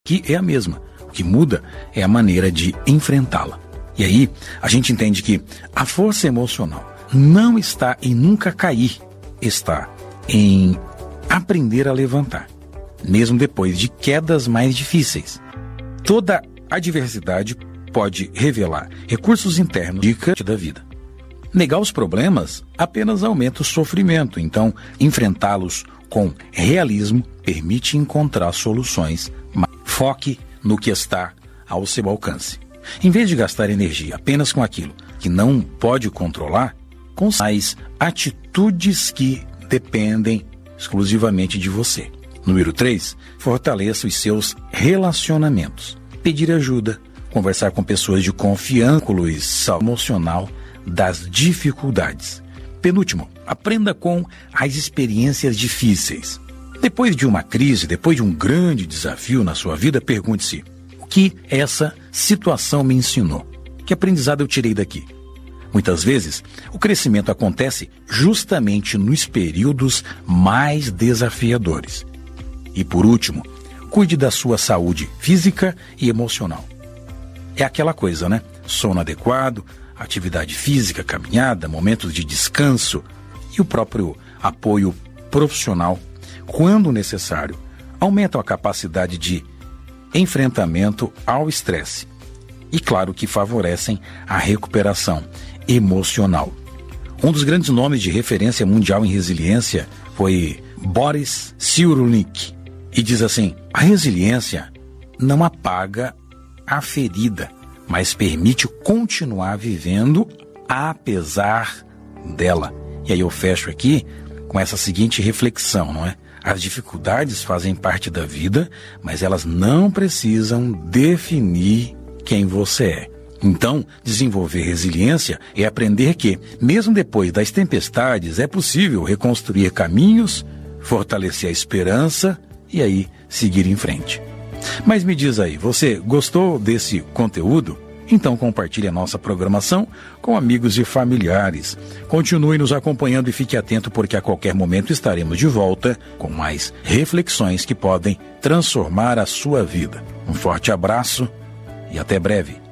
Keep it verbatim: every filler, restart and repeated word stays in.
que é a mesma. O que muda é a maneira de enfrentá-la. E aí, a gente entende que a força emocional não está em nunca cair, está em aprender a levantar, mesmo depois de quedas mais difíceis. Toda adversidade pode revelar recursos internos da vida. Negar os problemas apenas aumenta o sofrimento, então enfrentá-los com realismo permite encontrar soluções. Foque no que está ao seu alcance. Em vez de gastar energia apenas com aquilo que não pode controlar, com as atitudes que dependem exclusivamente de você. Número três, fortaleça os seus relacionamentos. Pedir ajuda, conversar com pessoas de confiança, inclui saúde emocional das dificuldades. Penúltimo, aprenda com as experiências difíceis. Depois de uma crise, depois de um grande desafio na sua vida, pergunte-se: o que essa situação me ensinou? Que aprendizado eu tirei daqui? Muitas vezes, o crescimento acontece justamente nos períodos mais desafiadores. E por último, cuide da sua saúde física e emocional. É aquela coisa, né? Sono adequado, atividade física, caminhada, momentos de descanso e o próprio apoio profissional, quando necessário, aumentam a capacidade de enfrentamento ao estresse. E claro que favorecem a recuperação emocional. Um dos grandes nomes de referência mundial em resiliência foi Boris Cyrulnik. E diz assim: a resiliência não apaga a ferida, mas permite continuar vivendo apesar dela. E aí eu fecho aqui com essa seguinte reflexão, não é? As dificuldades fazem parte da vida, mas elas não precisam definir quem você é. Então, desenvolver resiliência é aprender que, mesmo depois das tempestades, é possível reconstruir caminhos, fortalecer a esperança e aí seguir em frente. Mas me diz aí, você gostou desse conteúdo? Então compartilhe a nossa programação com amigos e familiares. Continue nos acompanhando e fique atento, porque a qualquer momento estaremos de volta com mais reflexões que podem transformar a sua vida. Um forte abraço e até breve.